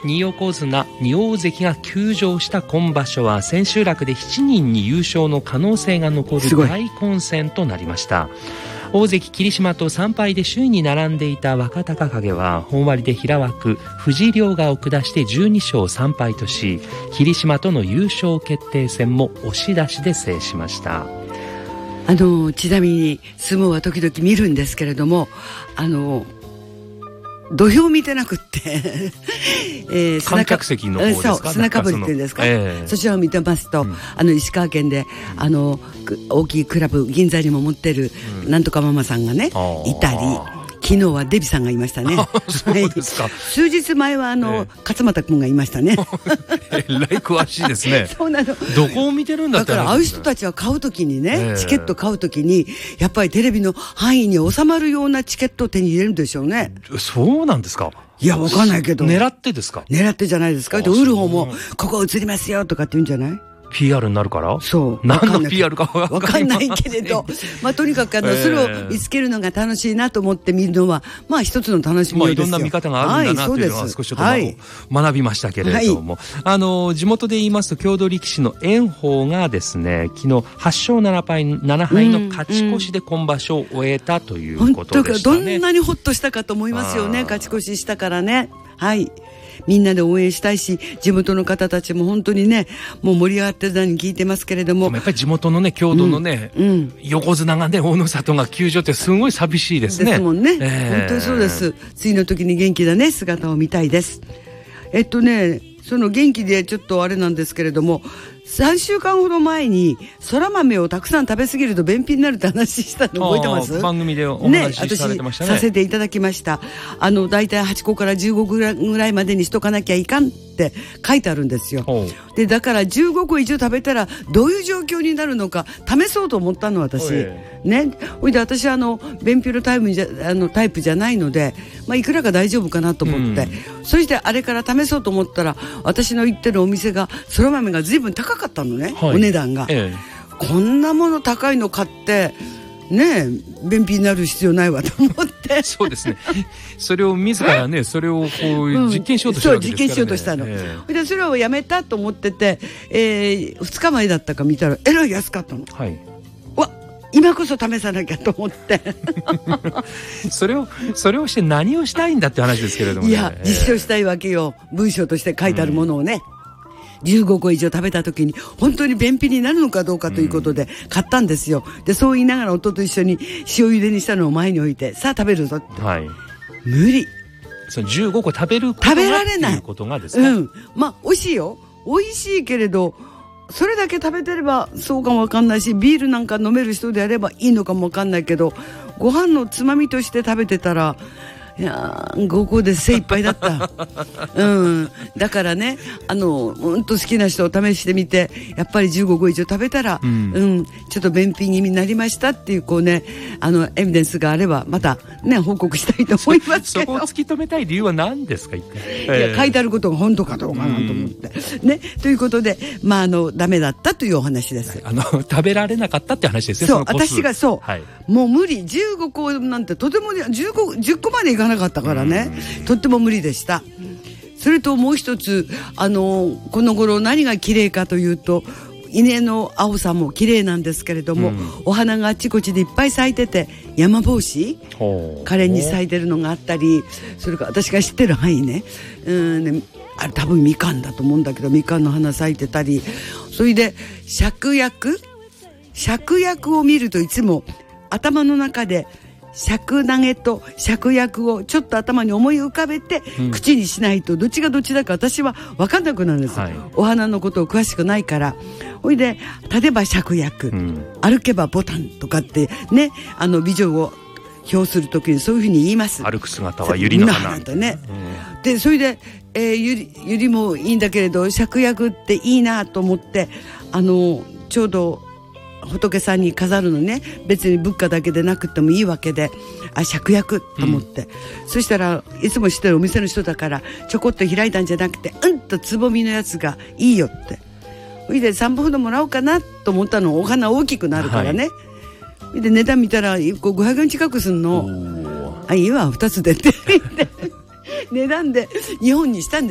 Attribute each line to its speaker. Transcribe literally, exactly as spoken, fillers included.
Speaker 1: 二横綱二大関が休場した今場所は千秋楽でしちにんに優勝の可能性が残る大混戦となりました。大関霧島とさんぱいで首位に並んでいた若隆景は本割で平枠藤井亮河を下してじゅうにしょうさんぱいとし、霧島との優勝決定戦も押し出しで制しました。
Speaker 2: あのちなみに相撲は時々見るんですけれども、あの土俵見てなくって、
Speaker 1: えー、観客席の方ですか、
Speaker 2: そう砂かぶりっていうんですか、えー、そちらを見てますと、うん、あの石川県であの大きいクラブ銀座にも持ってる、うん、なんとかママさんがねいたり、昨日はデビさんがいましたね。
Speaker 1: そうですか。
Speaker 2: 数日前はあの、えー、勝俣君がいましたね。
Speaker 1: えらい詳しいですね。
Speaker 2: そうなの。
Speaker 1: どこを見てるんだって。
Speaker 2: だからああいう人たちは買うときにね、えー、チケット買うときにやっぱりテレビの範囲に収まるようなチケットを手に入れるんでしょうね。
Speaker 1: そうなんですか。
Speaker 2: いやわかんないけど。
Speaker 1: 狙ってですか。
Speaker 2: 狙ってじゃないですか。で売る方もここ映りますよとかって言うんじゃない？
Speaker 1: ピーアール になるから。
Speaker 2: そう。
Speaker 1: 何の ピーアール か
Speaker 2: わかんないけれど、まあとにかくあの、えー、それを見つけるのが楽しいなと思って見るのはまあ一つの楽しみですよ。まあい
Speaker 1: ろんな見方があるんだなというのは少しちょっと、はい、学びましたけれども、はい、あの地元で言いますと郷土力士の炎鵬がですね、昨日はっしょうななぱいななはいの勝ち越しで今場所を終えたということでしたね。
Speaker 2: 本当どんなにほっとしたかと思いますよね。勝ち越ししたからね。はい。みんなで応援したいし、地元の方たちも本当にね、もう盛り上がってるのに聞いてますけれども。
Speaker 1: でもやっぱり地元のね、郷土のね、うんうん、横綱がね、大野里が休場ってすごい寂しいですね。
Speaker 2: ですもんね。
Speaker 1: えー、
Speaker 2: 本当にそうです。次の時に元気だね、姿を見たいです。えっとね、その元気でちょっとあれなんですけれども、さんしゅうかんほど前にそら豆をたくさん食べ過ぎると便秘になるって話したの覚えてます？
Speaker 1: 番組でお話しされてましたね。
Speaker 2: 私させていただきました。あのだいたいはちこからじゅうごぐらいまでにしとかなきゃいかんって書いてあるんですよ。でだからじゅうごこ以上食べたらどういう状況になるのか試そうと思ったの私ね。ほいで私はあの便秘のタイプじゃあのタイプじゃないので、まあ、いくらか大丈夫かなと思って、うん、そしてあれから試そうと思ったら私の行ってるお店がそら豆が随分高かったのね、はい、お値段が、ええ、こんなもの高いの買ってねえ便秘になる必要ないわと思って
Speaker 1: そうですね、それを自らねそれをこう実験しようとしたわけですからね、うん、そう実験しようとしたの、ええ、でそれをやめたと思ってて、えー、ふつかまえだったか見たらえらい安かったの、はい、わ今こそ試さなきゃと思ってそれをそれをして何をしたいんだって話ですけれども、ね、
Speaker 2: いや実証したいわけよ、文章として書いてあるものをね、うん、じゅうごこ以上食べた時に本当に便秘になるのかどうかということで買ったんですよ。でそう言いながら夫と一緒に塩茹でにしたのを前に置いてさあ食べるぞって、はい、無理、
Speaker 1: そのじゅうごこ食べることが
Speaker 2: 食べられない
Speaker 1: っていうことがですか、
Speaker 2: うん、まあ美味しいよ、美味しいけれどそれだけ食べてればそうかもわかんないし、ビールなんか飲める人であればいいのかもわかんないけど、ご飯のつまみとして食べてたらいやごこで精一杯だった、うん、だからねあのうんと好きな人を試してみてやっぱりじゅうごこ以上食べたら、うんうん、ちょっと便秘気味になりましたっていうこうねあのエビデンスがあればまたね報告したいと思いますけど
Speaker 1: そ, そこを突き止めたい理由は何ですか、
Speaker 2: いや書いてあることが本当かどうかなと思って、うん、ねということでまああのダメだったというお話です。
Speaker 1: あの食べられなかったって話ですね。
Speaker 2: そう私がそう、はい、もう無理じゅうごこなんてとてもじゅうご、じゅっこまでいかなかったからね、とっても無理でした。それともう一つあのこの頃何が綺麗かというと稲の青さも綺麗なんですけれども、うん、お花があちこちでいっぱい咲いてて山帽子可憐に咲いてるのがあったり、それから私が知ってる範囲ね、うんねあれ多分みかんだと思うんだけどみかんの花咲いてたり、それで芍薬芍薬を見るといつも頭の中で芍投げと芍薬をちょっと頭に思い浮かべて、うん、口にしないとどっちがどっちだか私は分かんなくなるんです、はい、お花のことを詳しくないから。ほいで例えば芍薬、うん、歩けばボタンとかってねあの美女を表するときにそういうふうに言います。
Speaker 1: 歩く姿は百合の花
Speaker 2: とね、うん、でそれで、えー、ゆりゆりもいいんだけれど芍薬っていいなと思ってあのちょうど仏さんに飾るのね、別に仏花だけでなくてもいいわけで、あ芍薬と思って、うん、そしたらいつも知ってるお店の人だからちょこっと開いたんじゃなくてうんとつぼみのやつがいいよって、それでさんぼんほどもらおうかなと思ったの。お花大きくなるからね、はい、それで値段見たらごひゃくえん近くすんの。あいいわふたつでって値段で日本にしたんです